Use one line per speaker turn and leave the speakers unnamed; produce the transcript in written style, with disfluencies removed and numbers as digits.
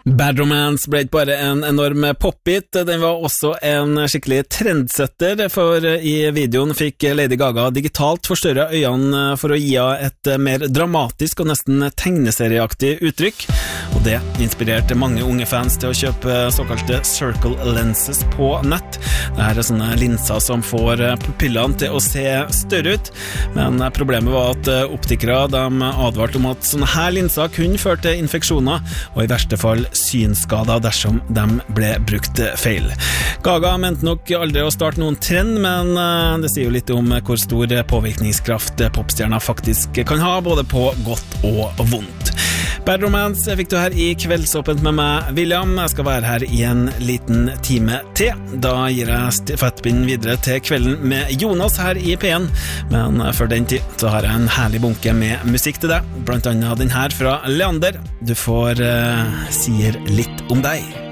Bad Romance ble ikke bare en enorm popbit, den var også en skikkelig trendsetter, for i videoen fikk Lady Gaga digitalt forstørre øynene for å gi et mer dramatisk og nesten tegneserieaktig uttrykk, og det inspirerte mange unge fans til å kjøpe såkalte circle lenses på nett. Dette sånne linser som får pupillene til å se større ut, men problemet var at optikere de advarte om at sånne her linser kunne føre til infeksjoner, og i verste fall synskader dersom de ble brukt feil. Gaga mente nok aldri å starte noen trend, men det sier jo litt om hvor stor påvirkningskraft popstjerner faktisk kan ha, både på godt og vondt. Bad Romance fikk du her i Kveldsåpent med meg, William. Jeg skal være her i en liten time til. Da gir jeg stafettpinnen videre til Kvelden med Jonas her i P1, men før den tid så har jeg en herlig bunke med musikk til deg, blant annet den her fra Leander. Du får Sier litt om deg.